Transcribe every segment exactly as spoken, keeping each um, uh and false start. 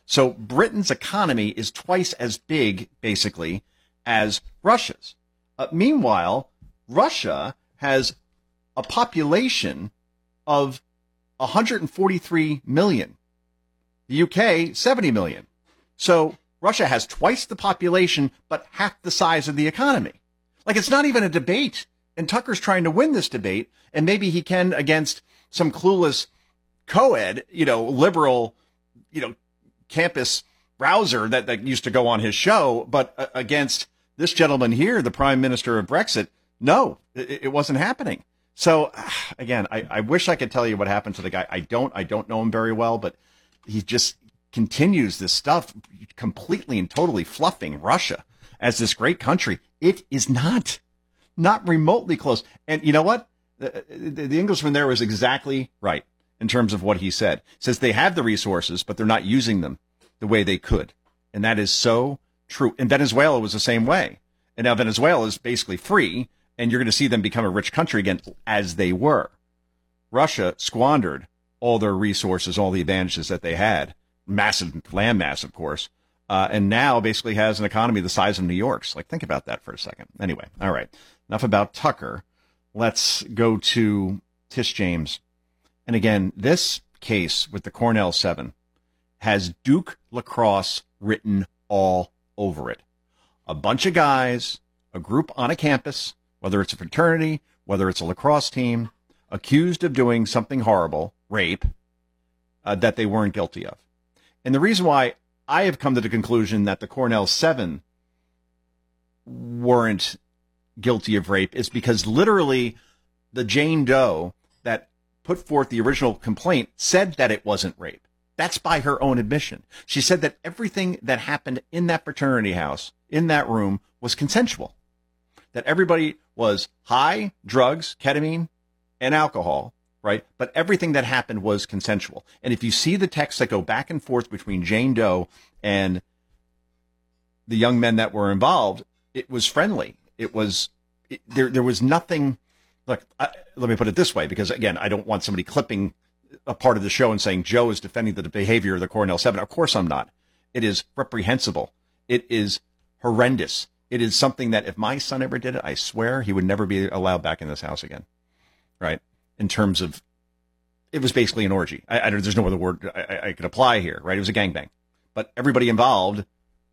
So Britain's economy is twice as big, basically, as Russia's. Uh, meanwhile, Russia has a population of one hundred forty-three million. The U K, seventy million. So Russia has twice the population, but half the size of the economy. Like, it's not even a debate. And Tucker's trying to win this debate, and maybe he can against some clueless co-ed, you know, liberal, you know, campus browser that, that used to go on his show. But uh, against this gentleman here, the prime minister of Brexit, no, it, it wasn't happening. So, again, I, I wish I could tell you what happened to the guy. I don't. I don't know him very well, but he just continues this stuff, completely and totally fluffing Russia as this great country. It is not. Not remotely close. And you know what? The, the, the Englishman there was exactly right in terms of what he said. He says they have the resources, but they're not using them the way they could. And that is so true. And Venezuela was the same way. And now Venezuela is basically free, and you're going to see them become a rich country again, as they were. Russia squandered all their resources, all the advantages that they had. Massive landmass, of course. Uh, and now basically has an economy the size of New York's. Like, think about that for a second. Anyway, all right. Enough about Tucker. Let's go to Tish James. And again, this case with the Cornell Seven has Duke lacrosse written all over it. A bunch of guys, a group on a campus, whether it's a fraternity, whether it's a lacrosse team, accused of doing something horrible, rape, uh, that they weren't guilty of. And the reason why I have come to the conclusion that the Cornell Seven weren't guilty of rape is because literally the Jane Doe that put forth the original complaint said that it wasn't rape. That's by her own admission. She said that everything that happened in that fraternity house, in that room, was consensual. That everybody was high, drugs, ketamine, and alcohol, right? But everything that happened was consensual. And if you see the texts that go back and forth between Jane Doe and the young men that were involved, it was friendly. It was, it, there There was nothing, look, I, let me put it this way, because again, I don't want somebody clipping a part of the show and saying Joe is defending the behavior of the Cornell Seven. Of course I'm not. It is reprehensible. It is horrendous. It is something that if my son ever did it, I swear he would never be allowed back in this house again. Right? In terms of, it was basically an orgy. I, I don't, there's no other word I, I could apply here, right? It was a gangbang. But everybody involved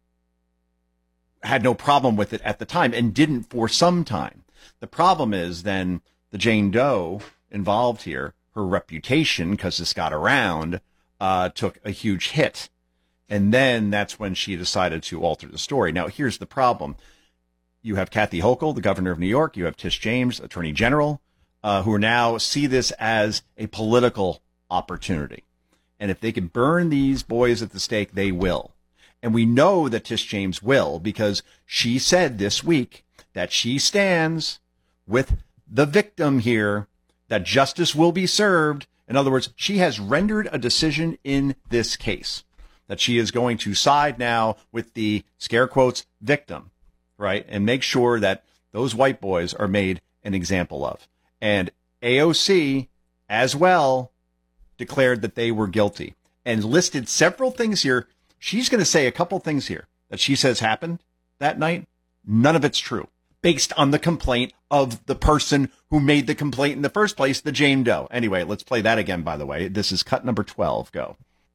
had no problem with it at the time and didn't for some time. The problem is then the Jane Doe involved here, her reputation, because this got around, uh, took a huge hit. And then that's when she decided to alter the story. Now, here's the problem. You have Kathy Hochul, the governor of New York. You have Tish James, attorney general, uh, who now see this as a political opportunity. And if they can burn these boys at the stake, they will. And we know that Tish James will, because she said this week that she stands with the victim here, that justice will be served. In other words, she has rendered a decision in this case, that she is going to side now with the, scare quotes, victim, right? And make sure that those white boys are made an example of. And A O C, as well, declared that they were guilty and listed several things here. She's going to say a couple things here that she says happened that night. None of it's true, based on the complaint of the person who made the complaint in the first place, the Jane Doe. Anyway, let's play that again, by the way. This is cut number twelve. Go.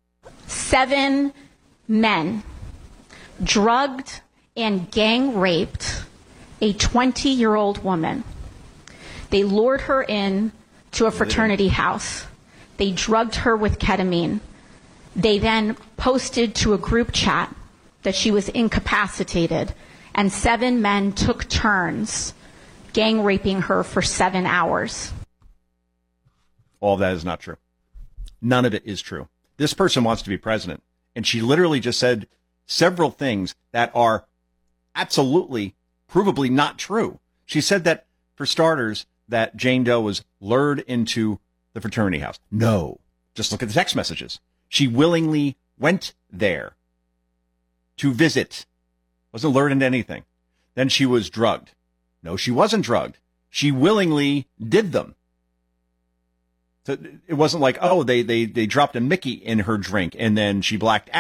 Seven men drugged and gang raped a twenty-year-old woman. They lured her in to a fraternity house. They drugged her with ketamine. They then posted to a group chat that she was incapacitated, and seven men took turns gang raping her for seven hours. All of that is not true. None of it is true. This person wants to be president, and she literally just said several things that are absolutely, provably not true. She said that, for starters, that Jane Doe was lured into the fraternity house. No. Just look at the text messages. She willingly went there to visit. Wasn't lured into anything. Then she was drugged. No, she wasn't drugged. She willingly did them. So it wasn't like, oh, they, they, they dropped a Mickey in her drink and then she blacked out.